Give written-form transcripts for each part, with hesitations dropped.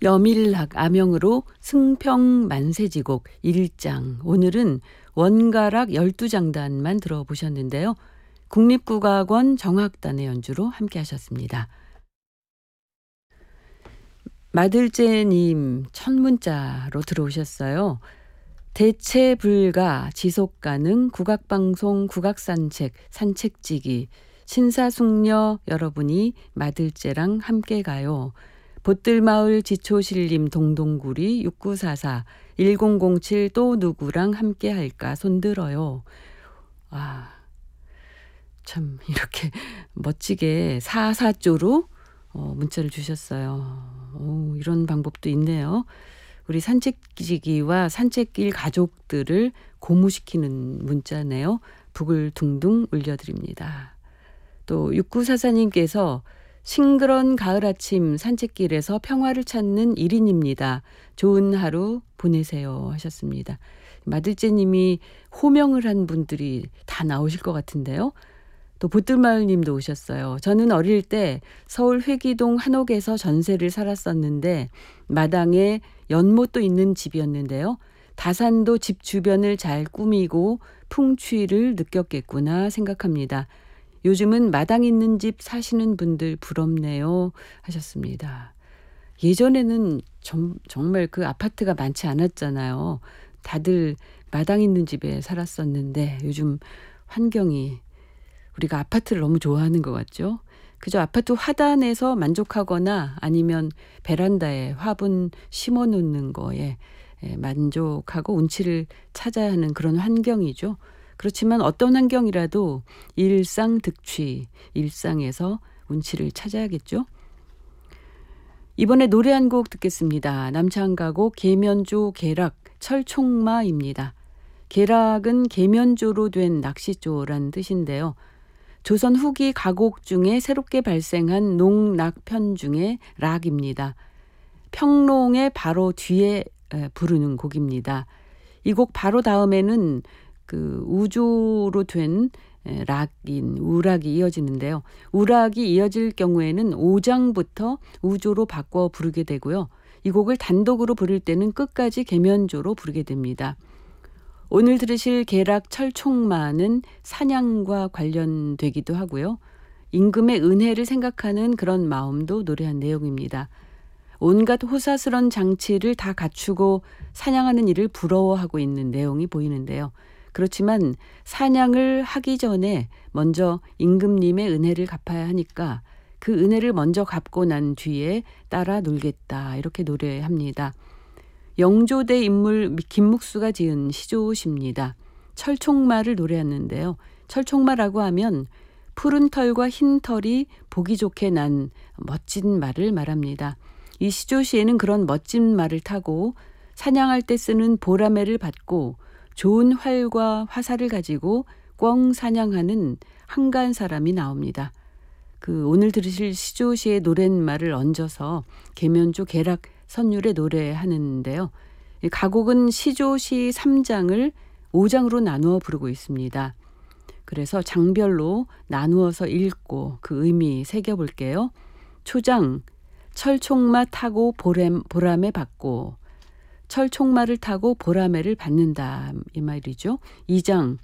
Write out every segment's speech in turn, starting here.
여밀락 암영으로 승평만세지곡 1장. 오늘은 원가락 12장단만 들어보셨는데요. 국립국악원 정악단의 연주로 함께 하셨습니다. 마들제님 첫 문자로 들어오셨어요. 대체 불가, 지속가능, 국악방송, 국악산책, 산책지기, 신사숙녀 여러분이 마들제랑 함께 가요. 보뜰마을 지초실림 동동구리 6944 1007 또 누구랑 함께 할까 손들어요. 참 이렇게 멋지게 사사조로 문자를 주셨어요. 이런 방법도 있네요. 우리 산책지기와 산책길 가족들을 고무시키는 문자네요. 북을 둥둥 울려드립니다. 또 6944님께서 싱그런 가을 아침 산책길에서 평화를 찾는 1인입니다. 좋은 하루 보내세요 하셨습니다. 마들제님이 호명을 한 분들이 다 나오실 것 같은데요. 또 보뜰마을님도 오셨어요. 저는 어릴 때 서울 회기동 한옥에서 전세를 살았었는데 마당에 연못도 있는 집이었는데요. 다산도 집 주변을 잘 꾸미고 풍취를 느꼈겠구나 생각합니다. 요즘은 마당 있는 집 사시는 분들 부럽네요 하셨습니다. 예전에는 정말 그 아파트가 많지 않았잖아요. 다들 마당 있는 집에 살았었는데 요즘 환경이 우리가 아파트를 너무 좋아하는 것 같죠. 그저 아파트 화단에서 만족하거나 아니면 베란다에 화분 심어놓는 거에 만족하고 운치를 찾아야 하는 그런 환경이죠. 그렇지만 어떤 환경이라도 일상득취, 일상에서 운치를 찾아야겠죠. 이번에 노래 한 곡 듣겠습니다. 남창가곡 계면조 계락 철총마입니다. 계락은 계면조로 된 낚시조란 뜻인데요. 조선 후기 가곡 중에 새롭게 발생한 농락편 중에 락입니다. 평롱의 바로 뒤에 부르는 곡입니다. 이 곡 바로 다음에는 그 우조로 된 락인 우락이 이어지는데요. 우락이 이어질 경우에는 5장부터 우조로 바꿔 부르게 되고요. 이 곡을 단독으로 부를 때는 끝까지 계면조로 부르게 됩니다. 오늘 들으실 계락 철총마는 사냥과 관련되기도 하고요. 임금의 은혜를 생각하는 그런 마음도 노래한 내용입니다. 온갖 호사스런 장치를 다 갖추고 사냥하는 일을 부러워하고 있는 내용이 보이는데요. 그렇지만 사냥을 하기 전에 먼저 임금님의 은혜를 갚아야 하니까 그 은혜를 먼저 갚고 난 뒤에 따라 놀겠다 이렇게 노래합니다. 영조대 인물 김묵수가 지은 시조시입니다. 철총마를 노래하는데요. 철총마라고 하면 푸른 털과 흰 털이 보기 좋게 난 멋진 말을 말합니다. 이 시조시에는 그런 멋진 말을 타고 사냥할 때 쓰는 보라매를 받고 좋은 활과 화살을 가지고 꿩 사냥하는 한가한 사람이 나옵니다. 오늘 들으실 시조시의 노랫말을 얹어서 계면조 계락 선율의 노래하는데요. 가곡은 시조시 3장을 5장으로 나누어 부르고 있습니다. 그래서 장별로 나누어서 읽고 그 의미 새겨볼게요. 초장, 철총마 타고 보라매 받고 철총마를 타고 보라매를 받는다 이 말이죠. 2장,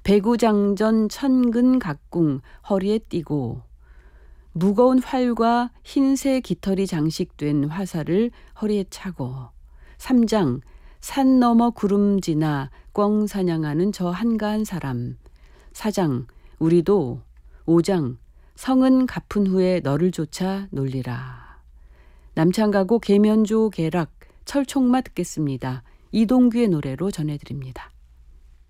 배구장전 천근 각궁 허리에 띠고 무거운 활과 흰새 깃털이 장식된 화살을 허리에 차고 3장, 산 너머 구름 지나 꿩 사냥하는 저 한가한 사람 4장, 우리도 5장, 성은 갚은 후에 너를 쫓아 놀리라. 남창가곡 계면조 계락 철총마 듣겠습니다. 이동규의 노래로 전해드립니다.